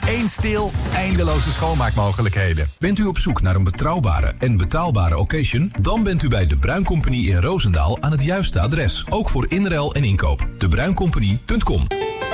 Eén stil, eindeloze schoonmaakmogelijkheden. Bent u op zoek naar een betrouwbare en betaalbare occasion? Dan bent u bij De Bruin Company in Roosendaal aan het juiste adres. Ook voor inruil en inkoop. debruincompany.com